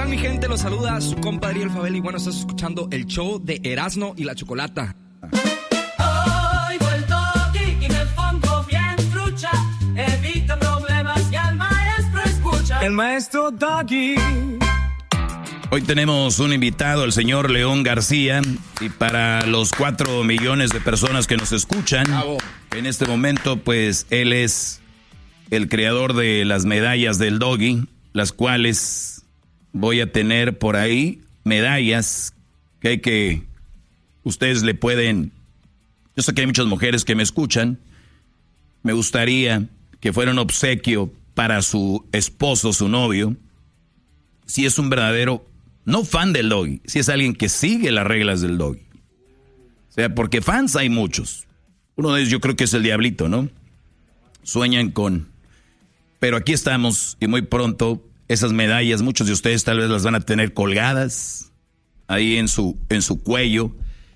tal, mi gente? Los saluda su compadre El Fabel y bueno, estás escuchando el show de Erasmo y la Chocolata. Oigo el Doggy y me pongo bien trucha, evita problemas y al maestro escucha. El maestro Doggy. Hoy tenemos un invitado, el señor León García, y para los 4 millones de personas que nos escuchan, en este momento, pues, él es el creador de las medallas del Doggy, las cuales voy a tener por ahí, medallas que ustedes le pueden... Yo sé que hay muchas mujeres que me escuchan, me gustaría que fuera un obsequio para su esposo, su novio, si es un verdadero... No fan del Doggy, si es alguien que sigue las reglas del Doggy. O sea, porque fans hay muchos. Uno de ellos yo creo que es el Diablito, ¿no? Sueñan con... Pero aquí estamos y muy pronto esas medallas, muchos de ustedes tal vez las van a tener colgadas ahí en su cuello.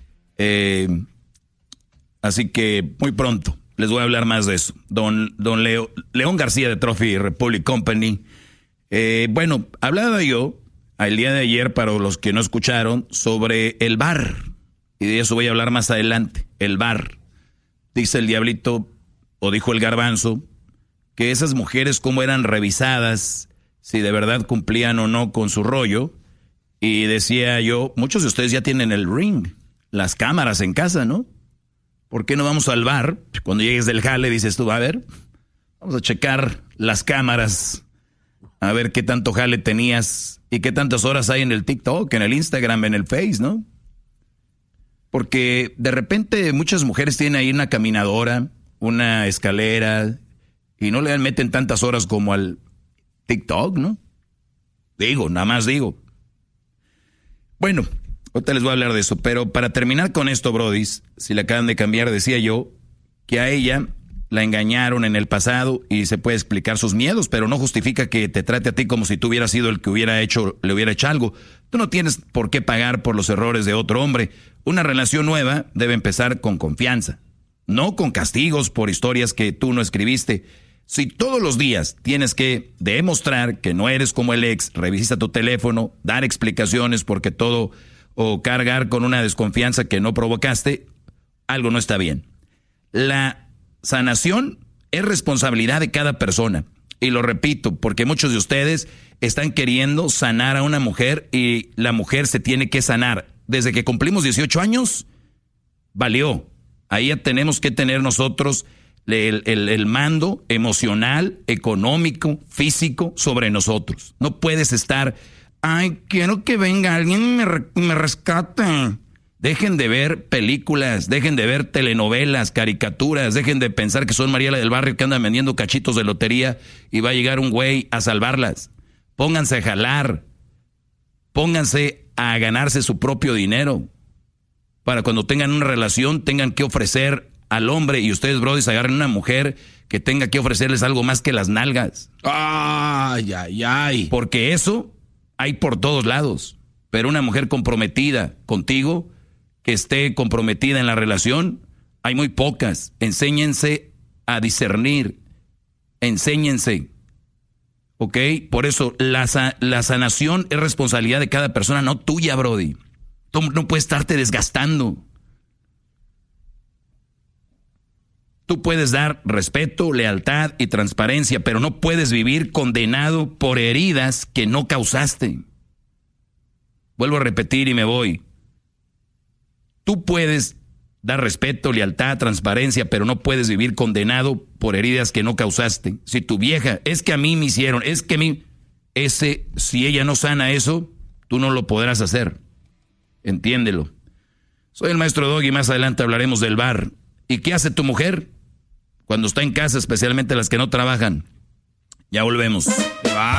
Así que muy pronto les voy a hablar más de eso. Don León García de Trophy Republic Company. Bueno, hablaba yo el día de ayer, para los que no escucharon, sobre el bar. Y de eso voy a hablar más adelante. El bar. Dice el Diablito, o dijo el Garbanzo, que esas mujeres cómo eran revisadas, si de verdad cumplían o no con su rollo. Y decía yo, muchos de ustedes ya tienen el Ring, las cámaras en casa, ¿no? ¿Por qué no vamos al bar? Cuando llegues del jale dices tú, a ver, vamos a checar las cámaras, a ver qué tanto jale tenías y qué tantas horas hay en el TikTok, en el Instagram, en el Face, ¿no? Porque de repente muchas mujeres tienen ahí una caminadora, una escalera, y no le meten tantas horas como al TikTok, ¿no? Digo, nada más digo. Bueno, ahorita les voy a hablar de eso, pero para terminar con esto, brodis, si la acaban de cambiar, decía yo que a ella la engañaron en el pasado y se puede explicar sus miedos, pero no justifica que te trate a ti como si tú hubieras sido el que le hubiera hecho algo. Tú no tienes por qué pagar por los errores de otro hombre. Una relación nueva debe empezar con confianza, no con castigos por historias que tú no escribiste. Si todos los días tienes que demostrar que no eres como el ex, revisa tu teléfono, dar explicaciones porque todo, o cargar con una desconfianza que no provocaste, algo no está bien. La sanación es responsabilidad de cada persona. Y lo repito, porque muchos de ustedes están queriendo sanar a una mujer y la mujer se tiene que sanar. Desde que cumplimos 18 años, valió. Ahí ya tenemos que tener nosotros el mando emocional, económico, físico sobre nosotros. No puedes estar, ay, quiero que venga alguien y me rescate. Dejen de ver películas, dejen de ver telenovelas, caricaturas, dejen de pensar que son Mariela del Barrio que andan vendiendo cachitos de lotería y va a llegar un güey a salvarlas. Pónganse a jalar, pónganse a ganarse su propio dinero. Para cuando tengan una relación tengan que ofrecer al hombre y ustedes, brodis, agarren una mujer que tenga que ofrecerles algo más que las nalgas. Ay, ay, ay. Porque eso hay por todos lados. Pero una mujer comprometida contigo, que esté comprometida en la relación, hay muy pocas. Enséñense a discernir. Enséñense. ¿Ok? Por eso la sanación es responsabilidad de cada persona, no tuya, brody. Tú no puedes estarte desgastando. Tú puedes dar respeto, lealtad y transparencia, pero no puedes vivir condenado por heridas que no causaste. Vuelvo a repetir y me voy. Tú puedes dar respeto, lealtad, transparencia, pero no puedes vivir condenado por heridas que no causaste. Si tu vieja, es que a mí me hicieron, es que a mí, si ella no sana eso, tú no lo podrás hacer. Entiéndelo. Soy el maestro Doggy y más adelante hablaremos del bar. ¿Y qué hace tu mujer cuando está en casa, especialmente las que no trabajan? Ya volvemos.